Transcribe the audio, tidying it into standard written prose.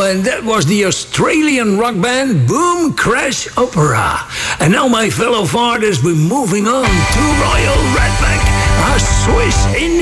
and that was the Australian rock band Boom Crash Opera. And now, my fellow fathers, we're moving on to Royal Redback, a Swiss Indian